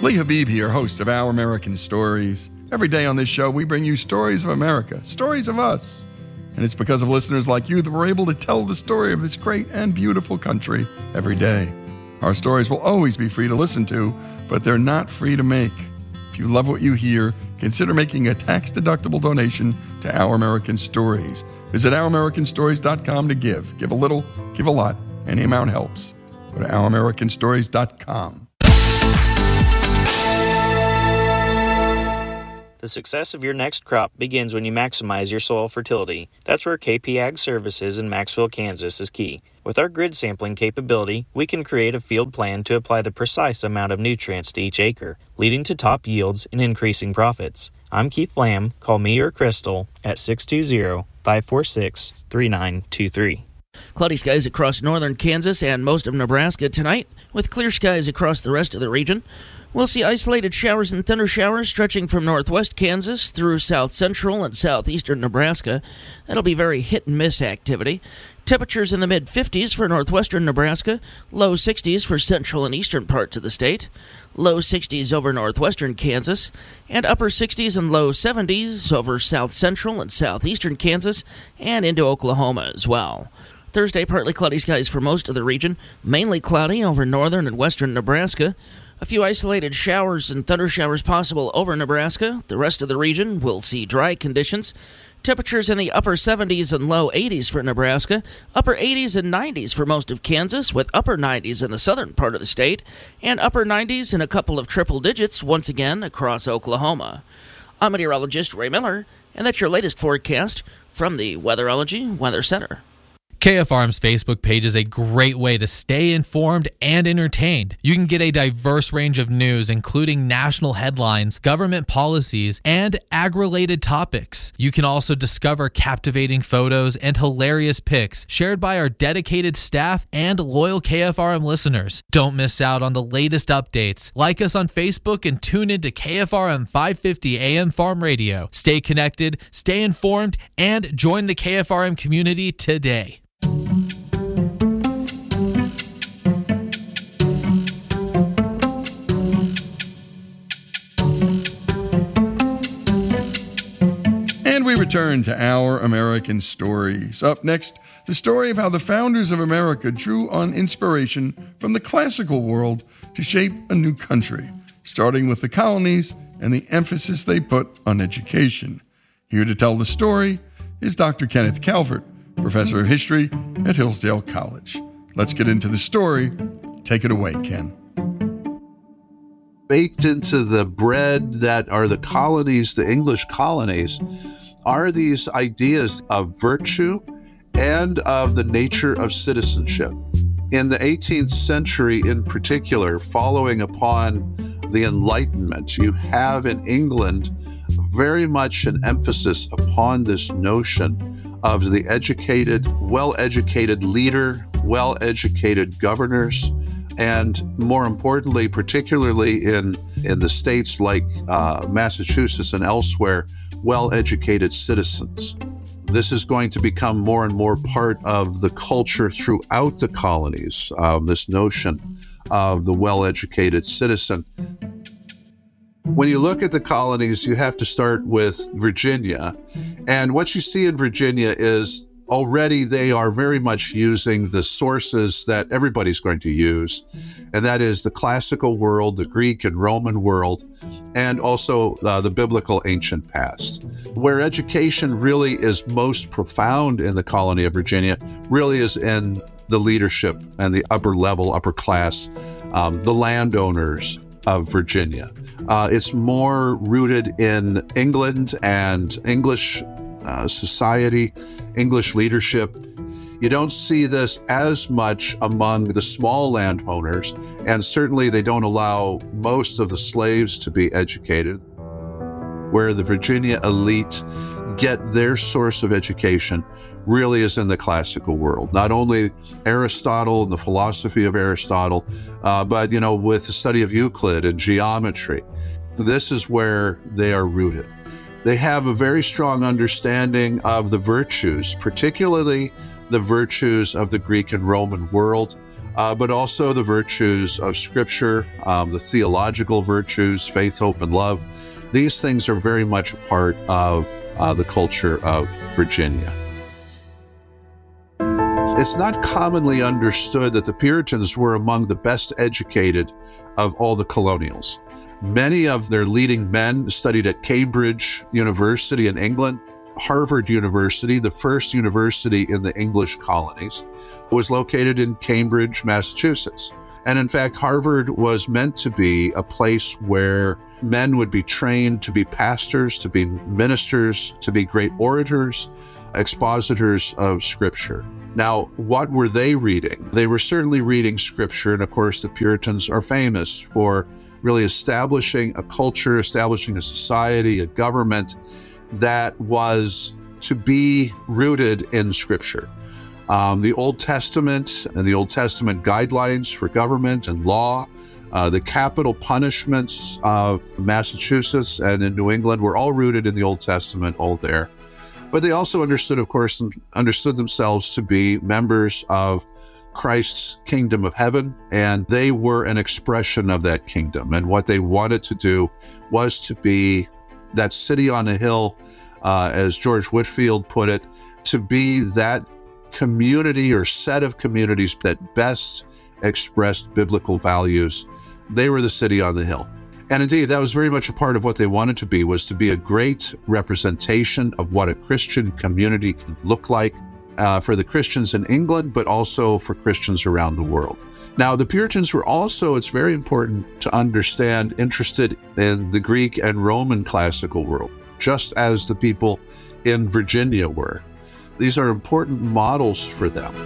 Lee Habib here, host of Our American Stories. Every day on this show, we bring you stories of America, stories of us. And it's because of listeners like you that we're able to tell the story of this great and beautiful country every day. Our stories will always be free to listen to, but they're not free to make. If you love what you hear, consider making a tax-deductible donation to Our American Stories. Visit OurAmericanStories.com to give. Give a little, give a lot. Any amount helps. Go to OurAmericanStories.com. The success of your next crop begins when you maximize your soil fertility. That's where KP Ag Services in Maxville, Kansas is key. With our grid sampling capability, we can create a field plan to apply the precise amount of nutrients to each acre, leading to top yields and increasing profits. I'm Keith Lamb. Call me or Crystal at 620-546-3923. Cloudy skies across northern Kansas and most of Nebraska tonight, with clear skies across the rest of the region. We'll see isolated showers and thunder showers stretching from northwest Kansas through south central and southeastern Nebraska. That'll be very hit-and-miss activity. Temperatures in the mid-50s for northwestern Nebraska, low 60s for central and eastern parts of the state, low 60s over northwestern Kansas, and upper 60s and low 70s over south central and southeastern Kansas and into Oklahoma as well. Thursday, partly cloudy skies for most of the region, mainly cloudy over northern and western Nebraska. A few isolated showers and thunder showers possible over Nebraska. The rest of the region will see dry conditions. Temperatures in the upper 70s and low 80s for Nebraska, upper 80s and 90s for most of Kansas, with upper 90s in the southern part of the state, and upper 90s in a couple of triple digits once again across Oklahoma. I'm meteorologist Ray Miller, and that's your latest forecast from the Weatherology Weather Center. KFRM's Facebook page is a great way to stay informed and entertained. You can get a diverse range of news, including national headlines, government policies, and ag-related topics. You can also discover captivating photos and hilarious pics shared by our dedicated staff and loyal KFRM listeners. Don't miss out on the latest updates. Like us on Facebook and tune in to KFRM 550 AM Farm Radio. Stay connected, stay informed, and join the KFRM community today. And we return to Our American Stories. Up next, the story of how the founders of America drew on inspiration from the classical world to shape a new country, starting with the colonies and the emphasis they put on education. Here to tell the story is Dr. Kenneth Calvert, Professor of History at Hillsdale College. Let's get into the story. Take it away, Ken. Baked into the bread that are the colonies, the English colonies, are these ideas of virtue and of the nature of citizenship. In the 18th century in particular, following upon the Enlightenment, you have in England very much an emphasis upon this notion of the educated, well-educated leader, well-educated governors, and more importantly, particularly in the states like Massachusetts and elsewhere, well-educated citizens. This is going to become more and more part of the culture throughout the colonies, this notion of the well-educated citizen. When you look at the colonies, you have to start with Virginia. And what you see in Virginia is already they are very much using the sources that everybody's going to use. And that is the classical world, the Greek and Roman world, and also the biblical ancient past. Where education really is most profound in the colony of Virginia really is in the leadership and the upper level, upper class, the landowners of Virginia. It's more rooted in England and English society, English leadership. You don't see this as much among the small landowners, and certainly they don't allow most of the slaves to be educated. Where the Virginia elite get their source of education really is in the classical world. Not only Aristotle and the philosophy of Aristotle, but, with the study of Euclid and geometry. This is where they are rooted. They have a very strong understanding of the virtues, particularly the virtues of the Greek and Roman world, but also the virtues of Scripture, the theological virtues, faith, hope, and love. These things are very much a part of the culture of Virginia. It's not commonly understood that the Puritans were among the best educated of all the colonials. Many of their leading men studied at Cambridge University in England. Harvard University, the first university in the English colonies, was located in Cambridge, Massachusetts. And in fact, Harvard was meant to be a place where men would be trained to be pastors, to be ministers, to be great orators, expositors of Scripture. Now, what were they reading? They were certainly reading Scripture, and of course, the Puritans are famous for really establishing a culture, establishing a society, a government that was to be rooted in Scripture. The Old Testament and the Old Testament guidelines for government and law, the capital punishments of Massachusetts and in New England were all rooted in the Old Testament, all there. But they also understood themselves to be members of Christ's kingdom of heaven, and they were an expression of that kingdom. And what they wanted to do was to be that city on a hill, as George Whitefield put it, to be that community or set of communities that best expressed biblical values. They were the city on the hill. And indeed, that was very much a part of what they wanted to be, was to be a great representation of what a Christian community can look like for the Christians in England, but also for Christians around the world. Now, the Puritans were also, it's very important to understand, interested in the Greek and Roman classical world, just as the people in Virginia were. These are important models for them.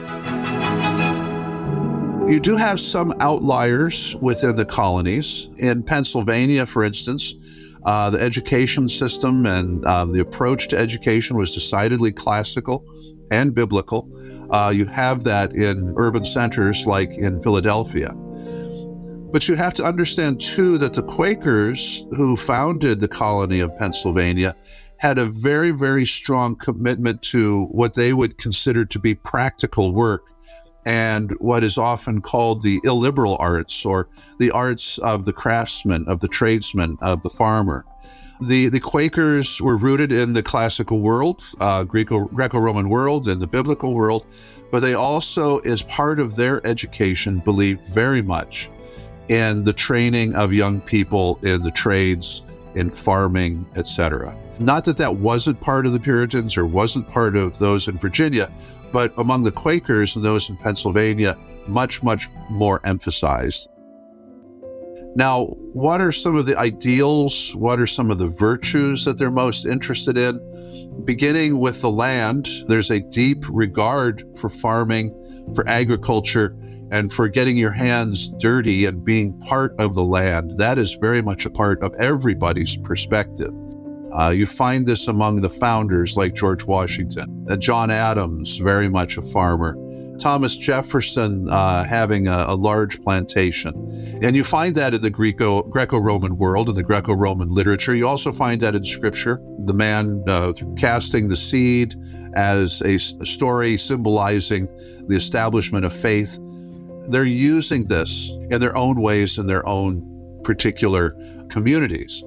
You do have some outliers within the colonies. In Pennsylvania, for instance, the education system and the approach to education was decidedly classical and biblical. You have that in urban centers like in Philadelphia. But you have to understand, too, that the Quakers who founded the colony of Pennsylvania had a very, very strong commitment to what they would consider to be practical work and what is often called the illiberal arts, or the arts of the craftsman, of the tradesman, of the farmer. The Quakers were rooted in the classical world, Greco-Roman world, and the biblical world, but they also, as part of their education, believed very much in the training of young people in the trades, in farming, etc. Not that that wasn't part of the Puritans or wasn't part of those in Virginia, but among the Quakers and those in Pennsylvania, much, much more emphasized. Now, what are some of the ideals? What are some of the virtues that they're most interested in? Beginning with the land, there's a deep regard for farming, for agriculture, and for getting your hands dirty and being part of the land. That is very much a part of everybody's perspective. You find this among the founders like George Washington, John Adams, very much a farmer, Thomas Jefferson having a large plantation. And you find that in the Greco-Roman world, in the Greco-Roman literature. You also find that in Scripture, the man casting the seed as a story symbolizing the establishment of faith. They're using this in their own ways in their own particular communities.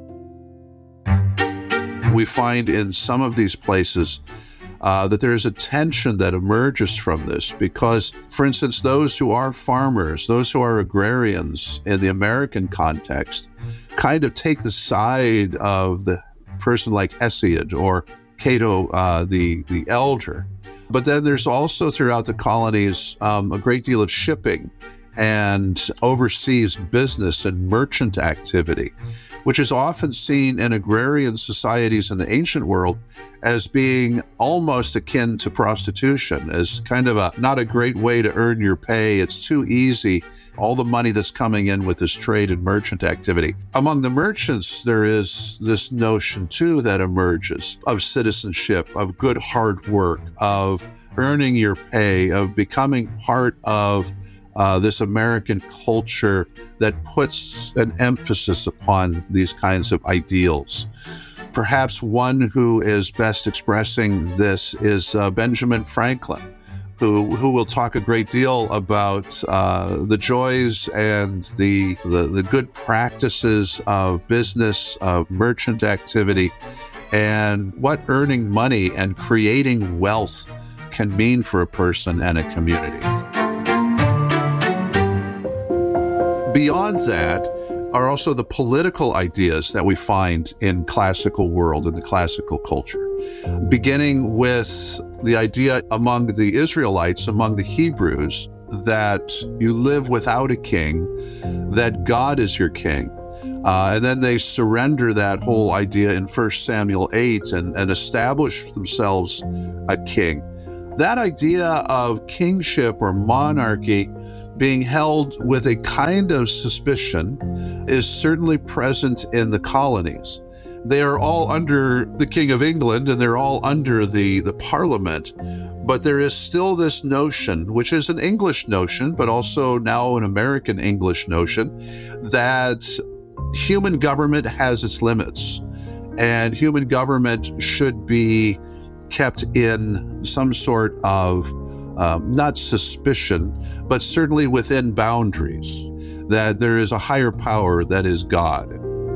We find in some of these places that there is a tension that emerges from this because, for instance, those who are farmers, those who are agrarians in the American context, kind of take the side of the person like Hesiod or Cato the Elder. But then there's also throughout the colonies a great deal of shipping and overseas business and merchant activity, which is often seen in agrarian societies in the ancient world as being almost akin to prostitution, as kind of not a great way to earn your pay. It's too easy, all the money that's coming in with this trade and merchant activity. Among the merchants, there is this notion, too, that emerges of citizenship, of good hard work, of earning your pay, of becoming part of this American culture that puts an emphasis upon these kinds of ideals. Perhaps one who is best expressing this is Benjamin Franklin, who will talk a great deal about the joys and the good practices of business, of merchant activity, and what earning money and creating wealth can mean for a person and a community. Beyond that are also the political ideas that we find in classical world, in the classical culture, beginning with the idea among the Israelites, among the Hebrews, that you live without a king, that God is your king. And then they surrender that whole idea in 1 Samuel 8 and establish themselves a king. That idea of kingship or monarchy being held with a kind of suspicion is certainly present in the colonies. They are all under the King of England and they're all under the Parliament, but there is still this notion, which is an English notion, but also now an American English notion, that human government has its limits and human government should be kept in some sort of not suspicion, but certainly within boundaries, that there is a higher power that is God.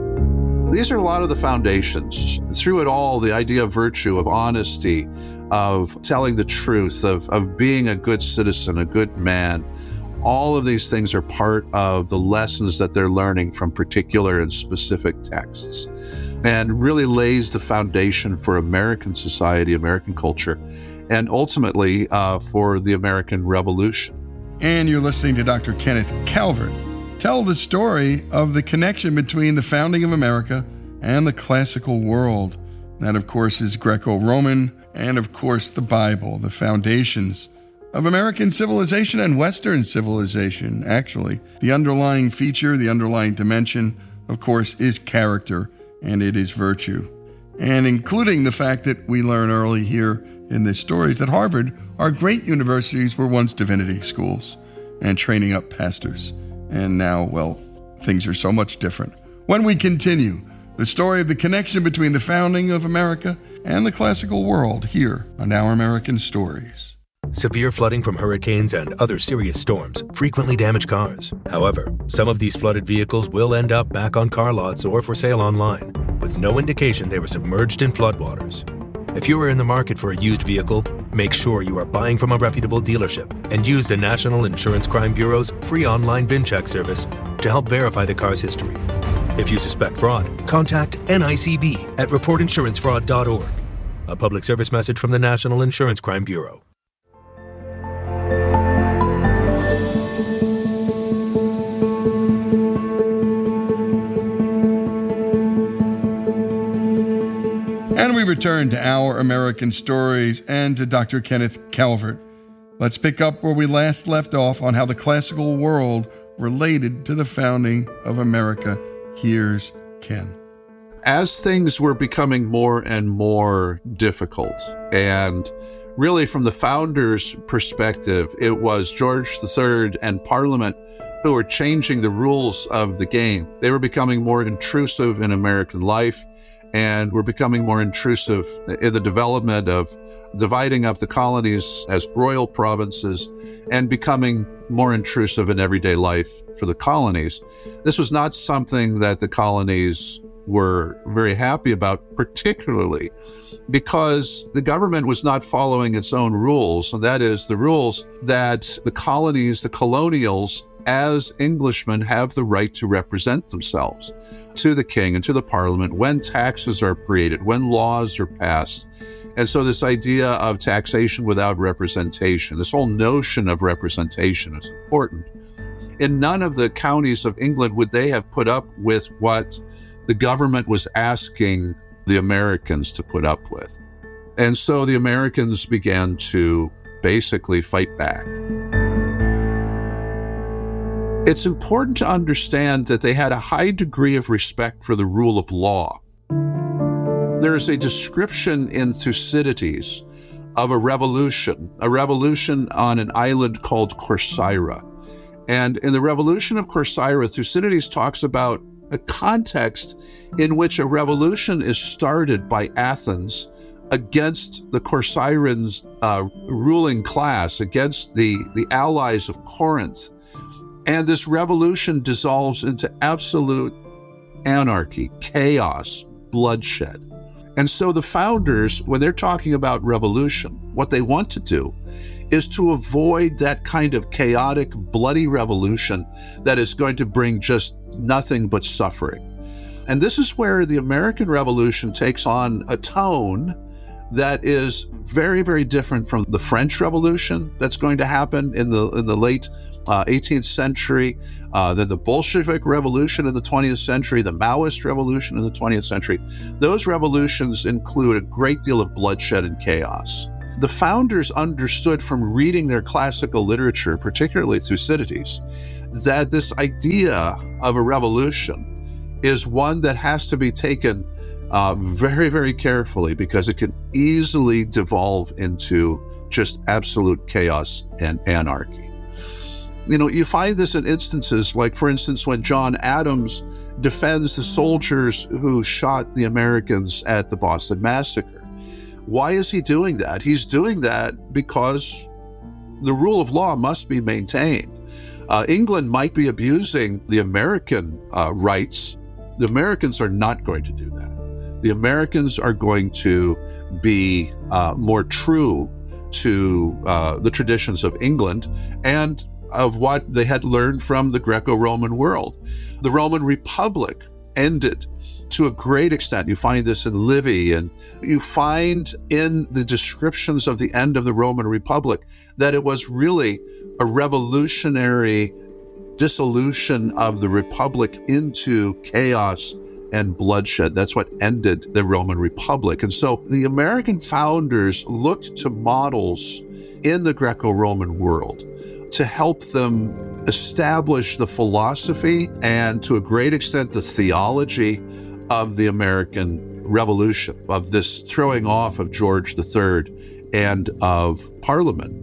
These are a lot of the foundations. Through it all, the idea of virtue, of honesty, of telling the truth, of being a good citizen, a good man, all of these things are part of the lessons that they're learning from particular and specific texts, and really lays the foundation for American society, American culture, and ultimately for the American Revolution. And you're listening to Dr. Kenneth Calvert tell the story of the connection between the founding of America and the classical world. That, of course, is Greco-Roman and, of course, the Bible, the foundations of American civilization and Western civilization, actually. The underlying feature, the underlying dimension, of course, is character, and it is virtue. And including the fact that we learn early here in this story is that Harvard, our great universities, were once divinity schools and training up pastors. And now, well, things are so much different. When we continue the story of the connection between the founding of America and the classical world here on Our American Stories. Severe flooding from hurricanes and other serious storms frequently damage cars. However, some of these flooded vehicles will end up back on car lots or for sale online, with no indication they were submerged in floodwaters. If you are in the market for a used vehicle, make sure you are buying from a reputable dealership and use the National Insurance Crime Bureau's free online VIN check service to help verify the car's history. If you suspect fraud, contact NICB at reportinsurancefraud.org. A public service message from the National Insurance Crime Bureau. And we return to Our American Stories and to Dr. Kenneth Calvert. Let's pick up where we last left off on how the classical world related to the founding of America. Here's Ken. As things were becoming more and more difficult, and really from the founders' perspective, it was George III and Parliament who were changing the rules of the game. They were becoming more intrusive in American life, and were becoming more intrusive in the development of dividing up the colonies as royal provinces and becoming more intrusive in everyday life for the colonies. This was not something that the colonies were very happy about, particularly because the government was not following its own rules, and that is the rules that the colonies, the colonials, as Englishmen have the right to represent themselves to the king and to the parliament when taxes are created, when laws are passed. And so this idea of taxation without representation, this whole notion of representation is important. In none of the counties of England would they have put up with what the government was asking the Americans to put up with. And so the Americans began to basically fight back. It's important to understand that they had a high degree of respect for the rule of law. There is a description in Thucydides of a revolution on an island called Corcyra. And in the revolution of Corcyra, Thucydides talks about a context in which a revolution is started by Athens against the Corcyraeans' ruling class, against the allies of Corinth. And this revolution dissolves into absolute anarchy, chaos, bloodshed. And so the founders, when they're talking about revolution, what they want to do is to avoid that kind of chaotic, bloody revolution that is going to bring just nothing but suffering. And this is where the American Revolution takes on a tone that is very, very different from the French Revolution that's going to happen in the late 18th century, then the Bolshevik Revolution in the 20th century, the Maoist Revolution in the 20th century. Those revolutions include a great deal of bloodshed and chaos. The founders understood from reading their classical literature, particularly Thucydides, that this idea of a revolution is one that has to be taken very, very carefully, because it can easily devolve into just absolute chaos and anarchy. You know, you find this in instances like, for instance, when John Adams defends the soldiers who shot the Americans at the Boston Massacre. Why is he doing that? He's doing that because the rule of law must be maintained. England might be abusing the American rights. The Americans are not going to do that. The Americans are going to be more true to the traditions of England and of what they had learned from the Greco-Roman world. The Roman Republic ended to a great extent. You find this in Livy, and you find in the descriptions of the end of the Roman Republic that it was really a revolutionary dissolution of the Republic into chaos and bloodshed. That's what ended the Roman Republic. And so the American founders looked to models in the Greco-Roman world to help them establish the philosophy and, to a great extent, the theology of the American Revolution, of this throwing off of George III and of Parliament.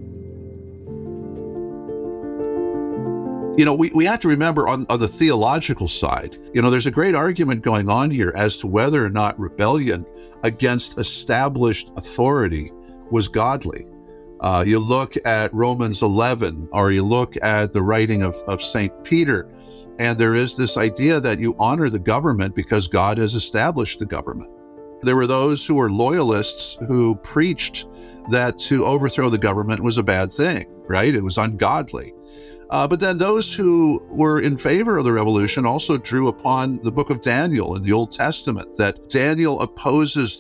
You know, we have to remember on the theological side, you know, there's a great argument going on here as to whether or not rebellion against established authority was godly. You look at Romans 11, or you look at the writing of St. Peter, and there is this idea that you honor the government because God has established the government. There were those who were loyalists who preached that to overthrow the government was a bad thing, right? It was ungodly. But then those who were in favor of the revolution also drew upon the book of Daniel in the Old Testament, that Daniel opposes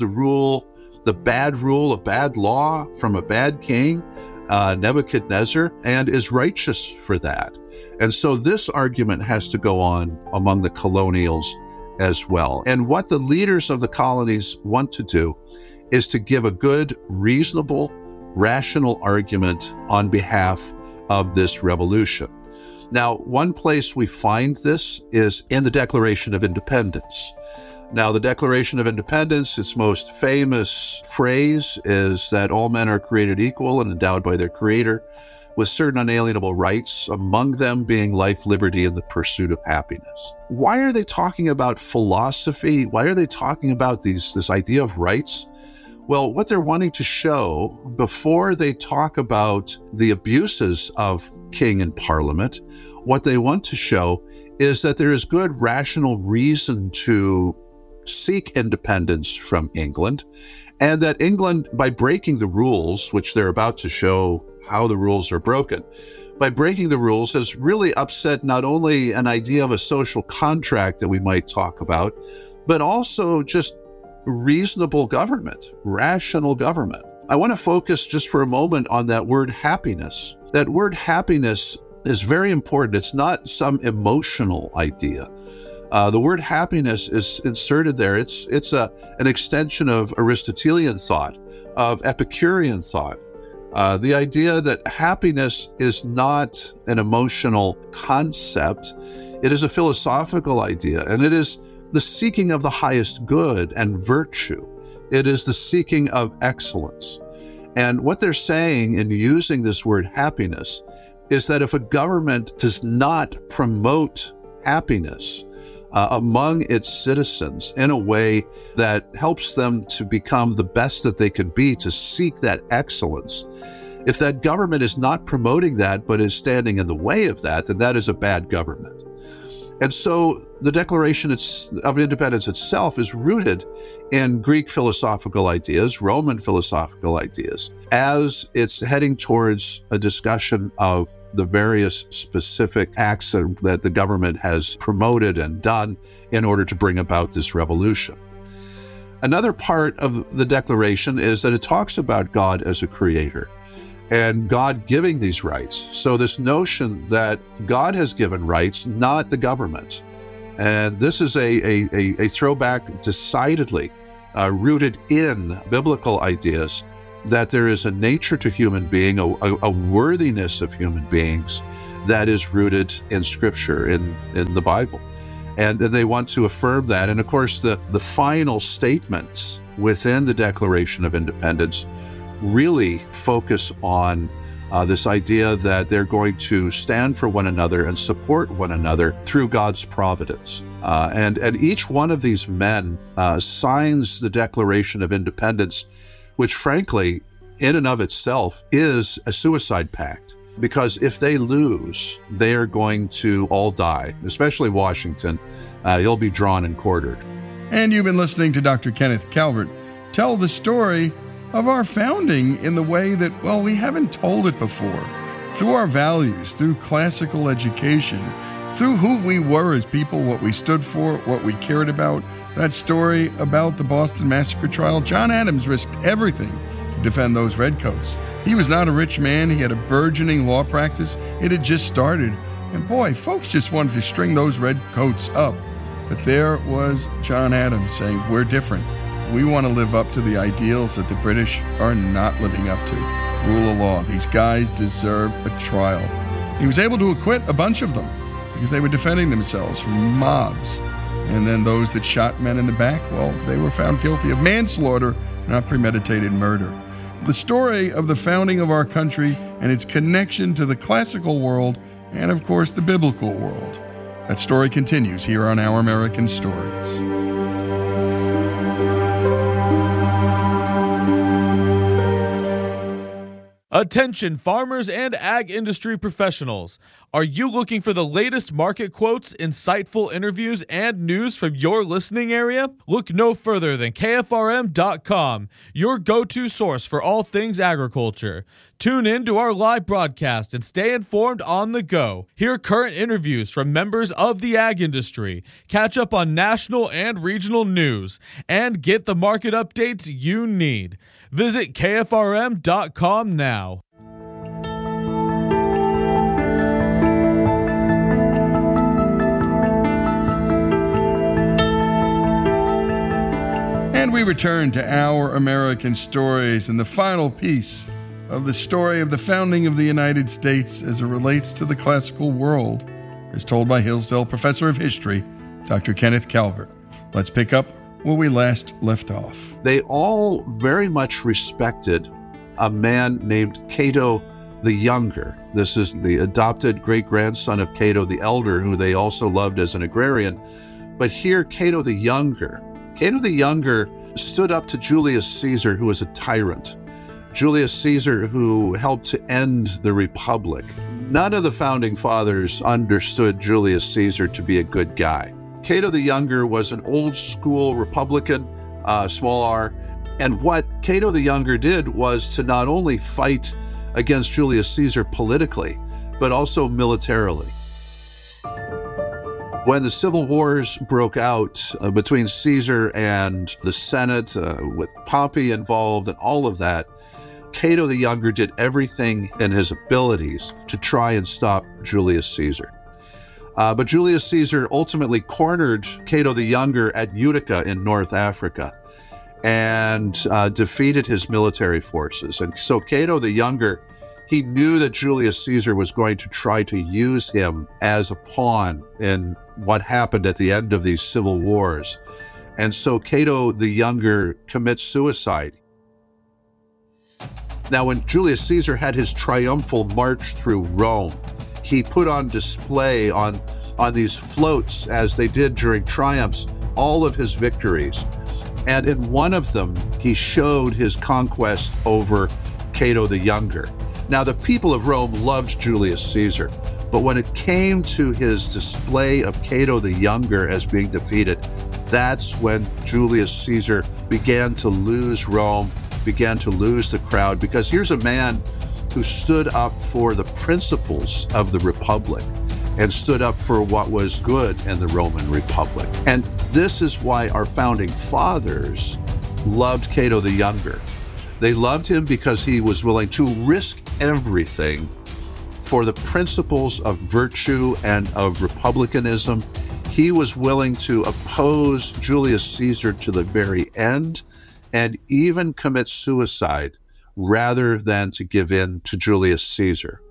the bad rule, a bad law from a bad king, Nebuchadnezzar, and is righteous for that. And so this argument has to go on among the colonials as well. And what the leaders of the colonies want to do is to give a good, reasonable, rational argument on behalf of this revolution. Now, one place we find this is in the Declaration of Independence. Now, the Declaration of Independence, its most famous phrase is that all men are created equal and endowed by their Creator with certain unalienable rights, among them being life, liberty, and the pursuit of happiness. Why are they talking about philosophy? Why are they talking about this idea of rights? Well, what they're wanting to show before they talk about the abuses of king and parliament, what they want to show is that there is good rational reason to seek independence from England, and that England, by breaking the rules, which they're about to show how the rules are broken, by breaking the rules has really upset not only an idea of a social contract that we might talk about, but also just reasonable government, rational government. I want to focus just for a moment on that word happiness. That word happiness is very important. It's not some emotional idea. The word happiness is inserted there. It's an extension of Aristotelian thought, of Epicurean thought. The idea that happiness is not an emotional concept. It is a philosophical idea, and it is the seeking of the highest good and virtue. It is the seeking of excellence. And what they're saying in using this word happiness is that if a government does not promote happiness, among its citizens in a way that helps them to become the best that they could be, to seek that excellence. If that government is not promoting that, but is standing in the way of that, then that is a bad government. And so the Declaration of Independence itself is rooted in Greek philosophical ideas, Roman philosophical ideas, as it's heading towards a discussion of the various specific acts that the government has promoted and done in order to bring about this revolution. Another part of the Declaration is that it talks about God as a creator and God giving these rights. So this notion that God has given rights, not the government. And this is a throwback decidedly rooted in biblical ideas that there is a nature to human being, a worthiness of human beings that is rooted in Scripture, in the Bible. And they want to affirm that. And of course, the final statements within the Declaration of Independence really focus on this idea that they're going to stand for one another and support one another through God's providence. And each one of these men signs the Declaration of Independence, which frankly, in and of itself, is a suicide pact. Because if they lose, they are going to all die, especially Washington. He'll be drawn and quartered. And you've been listening to Dr. Kenneth Calvert tell the story of our founding in the way that, well, we haven't told it before. Through our values, through classical education, through who we were as people, what we stood for, what we cared about. That story about the Boston Massacre trial, John Adams risked everything to defend those redcoats. He was not a rich man. He had a burgeoning law practice. It had just started. And boy, folks just wanted to string those redcoats up. But there was John Adams saying, we're different. We want to live up to the ideals that the British are not living up to. Rule of law. These guys deserve a trial. He was able to acquit a bunch of them because they were defending themselves from mobs. And then those that shot men in the back, well, they were found guilty of manslaughter, not premeditated murder. The story of the founding of our country and its connection to the classical world and, of course, the biblical world. That story continues here on Our American Stories. Attention farmers and ag industry professionals. Are you looking for the latest market quotes, insightful interviews, and news from your listening area? Look no further than KFRM.com, your go-to source for all things agriculture. Tune in to our live broadcast and stay informed on the go. Hear current interviews from members of the ag industry, catch up on national and regional news, and get the market updates you need. Visit KFRM.com now. And we return to Our American Stories and the final piece of the story of the founding of the United States as it relates to the classical world, as told by Hillsdale Professor of History, Dr. Kenneth Calvert. Let's pick up where we last left off. They all very much respected a man named Cato the Younger. This is the adopted great-grandson of Cato the Elder, who they also loved as an agrarian. But here, Cato the Younger stood up to Julius Caesar, who was a tyrant. Julius Caesar, who helped to end the Republic. None of the founding fathers understood Julius Caesar to be a good guy. Cato the Younger was an old-school Republican, small r, and what Cato the Younger did was to not only fight against Julius Caesar politically, but also militarily. When the civil wars broke out between Caesar and the Senate, with Pompey involved and all of that, Cato the Younger did everything in his abilities to try and stop Julius Caesar. But Julius Caesar ultimately cornered Cato the Younger at Utica in North Africa and defeated his military forces. And so Cato the Younger, he knew that Julius Caesar was going to try to use him as a pawn in what happened at the end of these civil wars. And so Cato the Younger commits suicide. Now, when Julius Caesar had his triumphal march through Rome, he put on display on on these floats as they did during triumphs, all of his victories. And in one of them, he showed his conquest over Cato the Younger. Now, the people of Rome loved Julius Caesar, but when it came to his display of Cato the Younger as being defeated, that's when Julius Caesar began to lose Rome, began to lose the crowd, because here's a man who stood up for the principles of the Republic and stood up for what was good in the Roman Republic. And this is why our founding fathers loved Cato the Younger. They loved him because he was willing to risk everything for the principles of virtue and of republicanism. He was willing to oppose Julius Caesar to the very end and even commit suicide rather than to give in to Julius Caesar.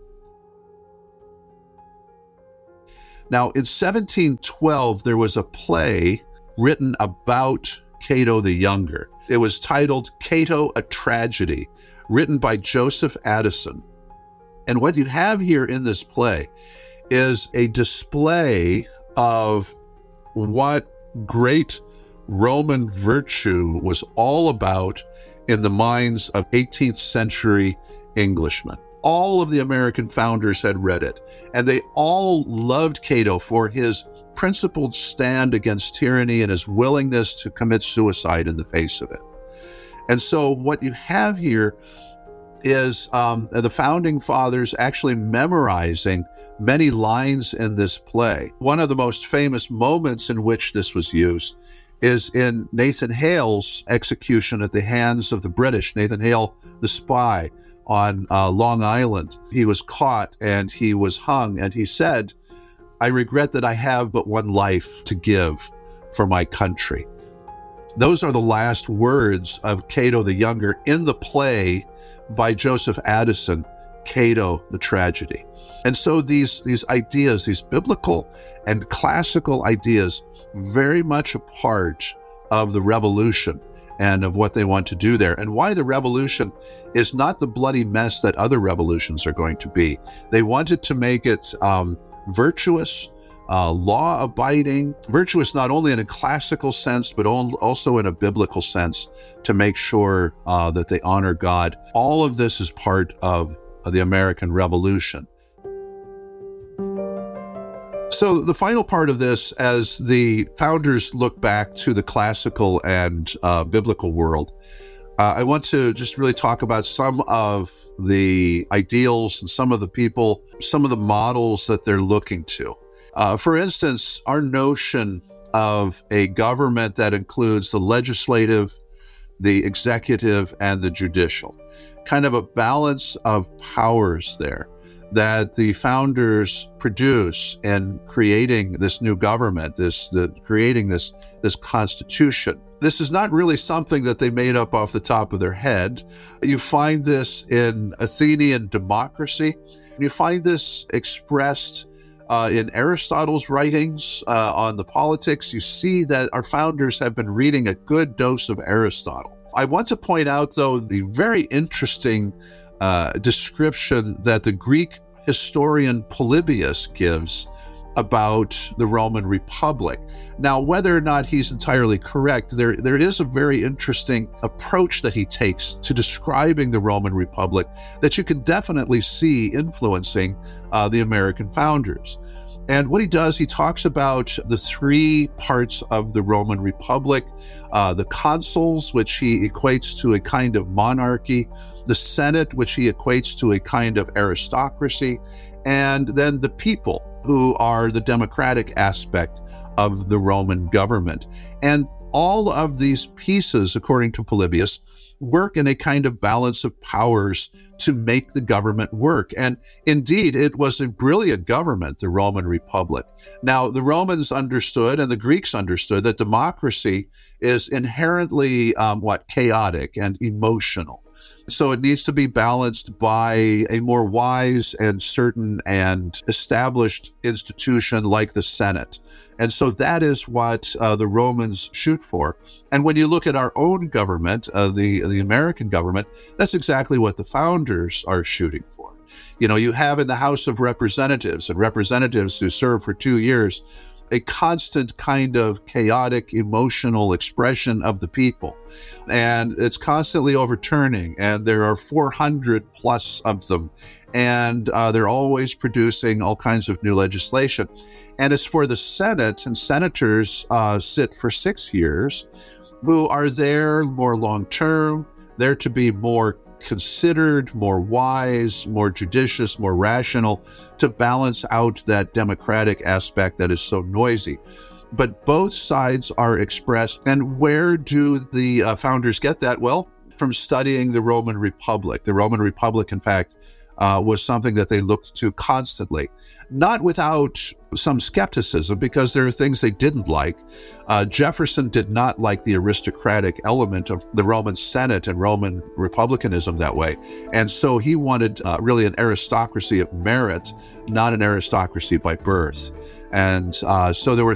Now, in 1712, there was a play written about Cato the Younger. It was titled Cato, a Tragedy, written by Joseph Addison. And what you have here in this play is a display of what great Roman virtue was all about in the minds of 18th century Englishmen. All of the American founders had read it, and they all loved Cato for his principled stand against tyranny and his willingness to commit suicide in the face of it. And so what you have here is the founding fathers actually memorizing many lines in this play. One of the most famous moments in which this was used is in Nathan Hale's execution at the hands of the British. Nathan Hale, the spy on Long Island. He was caught and he was hung, and he said, "I regret that I have but one life to give for my country." Those are the last words of Cato the Younger in the play by Joseph Addison, Cato the Tragedy. And so these ideas, these biblical and classical ideas, very much a part of the revolution and of what they want to do there, and why the revolution is not the bloody mess that other revolutions are going to be. They wanted to make it virtuous, law-abiding, virtuous not only in a classical sense, but also in a biblical sense, to make sure that they honor God. All of this is part of the American Revolution. So the final part of this, as the founders look back to the classical and biblical world, I want to just really talk about some of the ideals and some of the people, some of the models that they're looking to. For instance, our notion of a government that includes the legislative, the executive, and the judicial, kind of a balance of powers there that the founders produce in creating this new government, creating this constitution. This is not really something that they made up off the top of their head. You find this in Athenian democracy. You find this expressed in Aristotle's writings on the politics. You see that our founders have been reading a good dose of Aristotle. I want to point out, though, the very interesting description that the Greek historian Polybius gives about the Roman Republic. Now, whether or not he's entirely correct, there is a very interesting approach that he takes to describing the Roman Republic that you can definitely see influencing the American founders. And what he does, he talks about the three parts of the Roman Republic, the consuls, which he equates to a kind of monarchy, the Senate, which he equates to a kind of aristocracy, and then the people, who are the democratic aspect of the Roman government. And all of these pieces, according to Polybius, work in a kind of balance of powers to make the government work. And indeed, it was a brilliant government, the Roman Republic. Now, the Romans understood and the Greeks understood that democracy is inherently chaotic and emotional. So it needs to be balanced by a more wise and certain and established institution like the Senate. And so that is what the Romans shoot for. And when you look at our own government, the American government, that's exactly what the founders are shooting for. You have in the House of Representatives and representatives who serve for 2 years, a constant kind of chaotic emotional expression of the people. And it's constantly overturning, and there are 400 plus of them. And they're always producing all kinds of new legislation. And it's for the Senate, and senators sit for 6 years, who are there more long-term, there to be more considered, more wise, more judicious, more rational, to balance out that democratic aspect that is so noisy. But both sides are expressed. And where do the founders get that? Well, from studying the Roman Republic. The Roman Republic, in fact, was something that they looked to constantly, not without some skepticism, because there are things they didn't like. Jefferson did not like the aristocratic element of the Roman Senate and Roman republicanism that way. And so he wanted really an aristocracy of merit, not an aristocracy by birth. And so there were